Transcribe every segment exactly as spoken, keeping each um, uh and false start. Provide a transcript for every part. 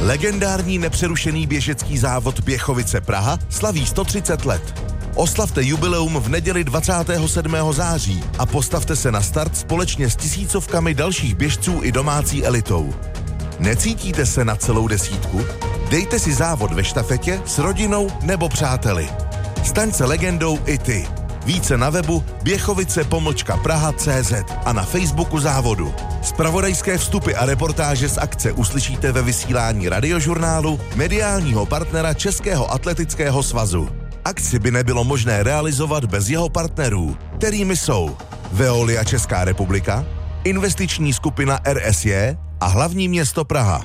Legendární nepřerušený běžecký závod Běchovice Praha slaví sto třicet let. Oslavte jubileum v neděli dvacátého sedmého září a postavte se na start společně s tisícovkami dalších běžců i domácí elitou. Necítíte se na celou desítku? Dejte si závod ve štafetě s rodinou nebo přáteli. Staň se legendou i ty. Více na webu běchovice pomlčka praha tečka cé zet a na Facebooku závodu. Zpravodajské vstupy a reportáže z akce uslyšíte ve vysílání Radiožurnálu, mediálního partnera Českého atletického svazu. Akci by nebylo možné realizovat bez jeho partnerů, kterými jsou Veolia Česká republika, investiční skupina er es jé a hlavní město Praha.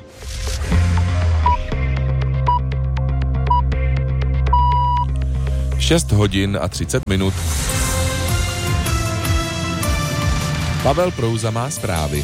šest hodin a třicet minut. Pavel Prouza má zprávy.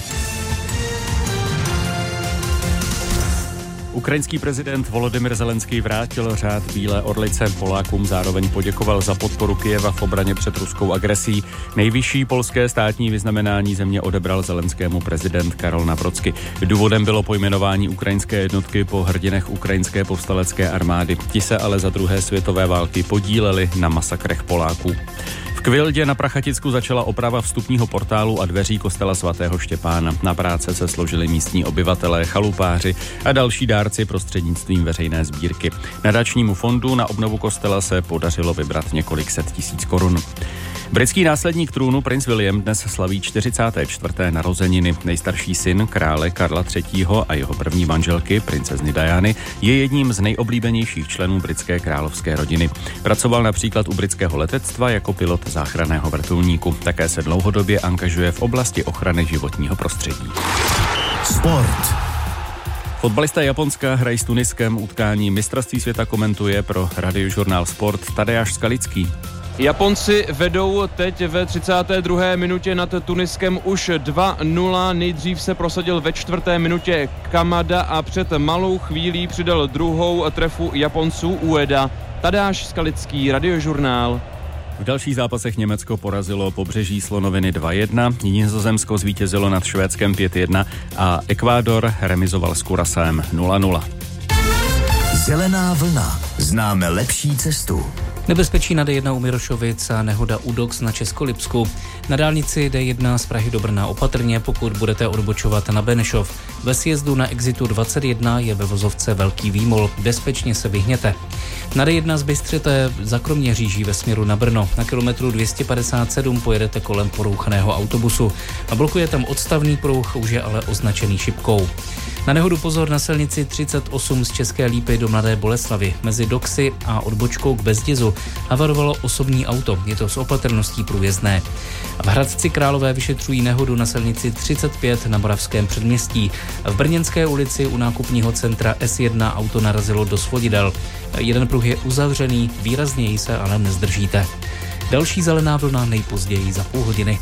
Ukrajinský prezident Volodymyr Zelenský vrátil řád Bílé orlice. Polákům zároveň poděkoval za podporu Kyjeva v obraně před ruskou agresí. Nejvyšší polské státní vyznamenání země odebral Zelenskému prezident Karol Nawrocki. Důvodem bylo pojmenování ukrajinské jednotky po hrdinech ukrajinské povstalecké armády. Ti se ale za druhé světové války podíleli na masakrech Poláků. V Kvildě na Prachaticku začala oprava vstupního portálu a dveří kostela svatého Štěpána. Na práce se složili místní obyvatelé, chalupáři a další dárci prostřednictvím veřejné sbírky. Nadačnímu fondu na obnovu kostela se podařilo vybrat několik set tisíc korun. Britský následník trůnu princ William dnes slaví čtyřicáté čtvrté narozeniny. Nejstarší syn krále Karla třetího a jeho první manželky, princezny Diany, je jedním z nejoblíbenějších členů britské královské rodiny. Pracoval například u britského letectva jako pilot záchranného vrtulníku. Také se dlouhodobě angažuje v oblasti ochrany životního prostředí. Sport. Fotbalista Japonska hrají s Tuniskem. Utkání mistrovství světa komentuje pro Radiožurnál Sport Tadeáš Skalický. Japonci vedou teď ve třicáté druhé minutě nad Tuniskem už dva nula. Nejdřív se prosadil ve čtvrté minutě Kamada a před malou chvílí přidal druhou trefu Japonců Ueda. Tadeáš Skalický, Radiožurnál. V dalších zápasech Německo porazilo Pobřeží slonoviny dva jedna, Nizozemsko zvítězilo nad Švédskem pět jedna a Ekvádor remizoval s Kurasem nula nula. Zelená vlna. Známe lepší cestu. Nebezpečí na dé jedna u Mirošovic a nehoda u Dox na Českolipsku. Na dálnici dé jedna z Prahy do Brna opatrně, pokud budete odbočovat na Benešov. Ve sjezdu na exitu dvacet jedna je ve vozovce velký výmol. Bezpečně se vyhněte. Na dé jedna z Bystřete za Kroměříží ve směru na Brno. Na kilometru dvě stě padesát sedm pojedete kolem porouchaného autobusu. A blokuje tam odstavný pruh, už je ale označený šipkou. Na nehodu pozor na silnici třicet osm z České Lípy do Mladé Boleslavi. Mezi Doxy a odbočkou k Bezdězu havarovalo osobní auto. Je to s opatrností průjezdné. V Hradci Králové vyšetřují nehodu na silnici třicet pět na Moravském předměstí. V Brněnské ulici u nákupního centra es jedna auto narazilo do svodidel. Jeden pruh je uzavřený, výrazněji se ale nezdržíte. Další zelená vlna nejpozději za půl hodiny.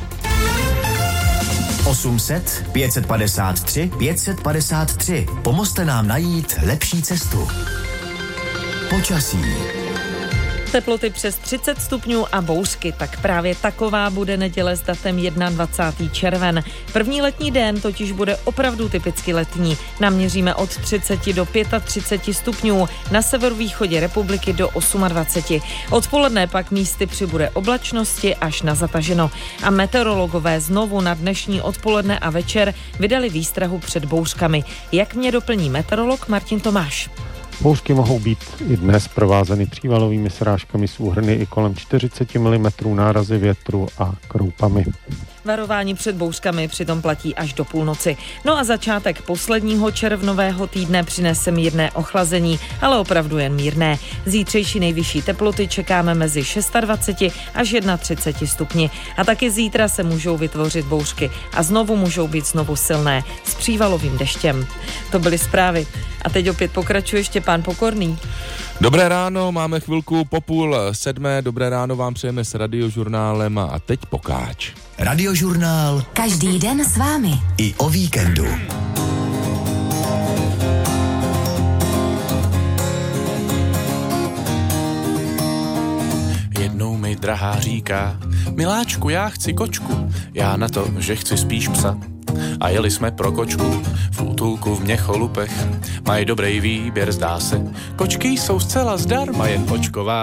osm set, pět set padesát tři, pět set padesát tři. Pomozte nám najít lepší cestu. Počasí. Teploty přes třicet stupňů a bouřky, tak právě taková bude neděle s datem dvacátého prvního červen. První letní den totiž bude opravdu typicky letní. Naměříme od třicet do třicet pět stupňů, na severovýchodě republiky do dvacet osm. Odpoledne pak místy přibude oblačnosti až na zataženo. A meteorologové znovu na dnešní odpoledne a večer vydali výstrahu před bouřkami. Jak mě doplní meteorolog Martin Tomáš. Bouřky mohou být i dnes provázeny přívalovými srážkami souhrny i kolem čtyřicet milimetrů, nárazy větru a kroupami. Varování před bouřkami přitom platí až do půlnoci. No a začátek posledního červnového týdne přinese mírné ochlazení, ale opravdu jen mírné. Zítřejší nejvyšší teploty čekáme mezi dvacet šest až třicet jedna stupni. A taky zítra se můžou vytvořit bouřky a znovu můžou být znovu silné s přívalovým deštěm. To byly zprávy. A teď opět pokračuje Štěpán Pokorný. Dobré ráno, máme chvilku po půl sedmé. Dobré ráno vám přejeme s Radiožurnálem a teď Pokáč. Radiožurnál. Každý den s vámi. I o víkendu. Jednou mi drahá říká: miláčku, já chci kočku. Já na to, že chci spíš psa. a jeli jsme pro kočku v útulku v Měcholupech. Mají dobrý výběr, zdá se, kočky jsou zcela zdarma, jen očková